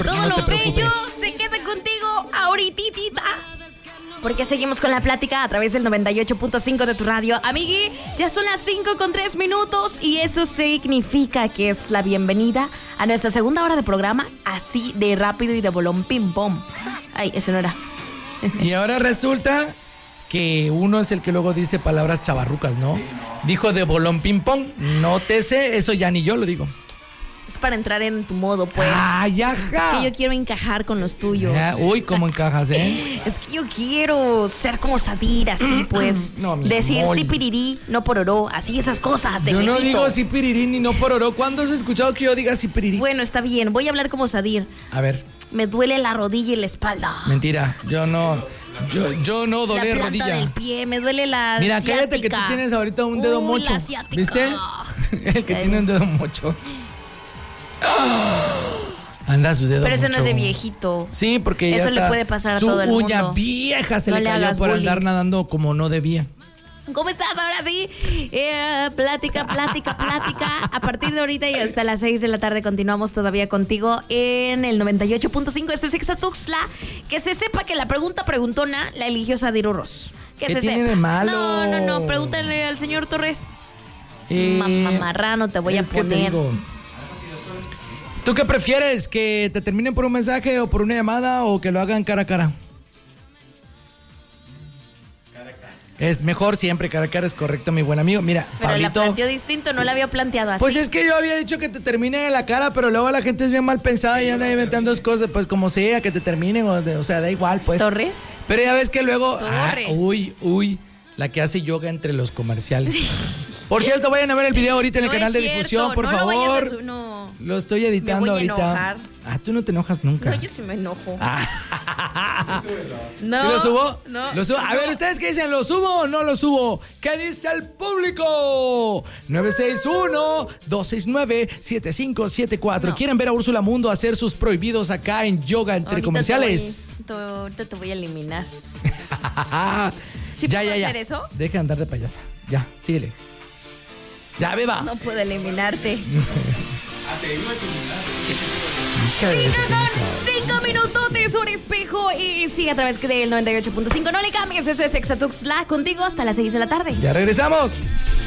Todo lo bello se queda contigo ahorititita. Porque seguimos con la plática a través del 98.5 de tu radio. Amigui, ya son las 5:03 y eso significa que es la bienvenida a nuestra segunda hora de programa, así de rápido y de bolón pim pom. Ay, ese no era. Y ahora resulta que uno es el que luego dice palabras chavarrucas, ¿no? Dijo de bolón ping pong, nótese, eso ya ni yo lo digo. Es para entrar en tu modo, pues. ¡Ay, ajá! Es que yo quiero encajar con los tuyos. Uy, ¿cómo encajas, eh? Es que yo quiero ser como Sadir, así pues. No, mi decir amor. sí pirirí, no pororó, así esas cosas de Yo no viejito. digo sí pirirí ni no pororó. ¿Cuándo has escuchado que yo diga sí pirirí? Bueno, está bien, voy a hablar como Sadir. A ver, Me duele la rodilla y la espalda. mentira, yo no dolé la planta rodilla. del pie, me duele la Mira, ciática. cállate que tú tienes ahorita un dedo Uy, mocho. la ciática. ¿Viste? El que tiene un dedo mocho. Anda su dedo Pero eso mocho. no es de viejito. Sí, porque ya Eso le está puede pasar a su todo el uña mundo. vieja se No le le cayó hagas por bullying. andar nadando como no debía. ¿Cómo estás ahora sí? Plática. A partir de ahorita y hasta las 6 de la tarde continuamos todavía contigo en el 98.5. Esto es Exatuxtla. Que se sepa que la pregunta preguntona la eligió Sadir Urroz. Que ¿Qué se tiene sepa. de malo? No. Pregúntale al señor Torres. Mamarrano te voy a es que te poner. digo, ¿tú qué prefieres? ¿Que te terminen por un mensaje o por una llamada o que lo hagan cara a cara? Es mejor siempre cara a cara, es correcto, mi buen amigo. Mira, Pero la Pablito. planteó distinto, no la había planteado así. Pues es que yo había dicho que te terminen en la cara, pero luego la gente es bien mal pensada y anda inventando cosas, pues como sea, que te terminen, o sea, da igual, pues. ¿Torres? Pero ya ves que luego. Torres. Uy, la que hace yoga entre los comerciales. Por cierto, vayan a ver el video ahorita en el No canal es de cierto, difusión, por no lo vayas a favor. no. Lo estoy editando Me voy a ahorita. enojar. Tú no te enojas nunca. No, yo sí me enojo. ¿Sí lo subo? No. ¿Lo subo? A ver, ¿ustedes qué dicen? ¿Lo subo o no lo subo? ¿Qué dice el público? 961-269-7574. No. ¿Quieren ver a Úrsula Mundo hacer sus prohibidos acá en yoga entre Ahorita comerciales? Ahorita te voy a eliminar. ¿Sí ya. puedo hacer eso? Deja de andar de payasa. Ya, síguele. Ya, beba. No puedo eliminarte. Qué 5 minutotes, un espejo. Y sigue a través del 98.5. No le cambies, esto es Exatuxtla contigo hasta las 6 de la tarde. Ya regresamos.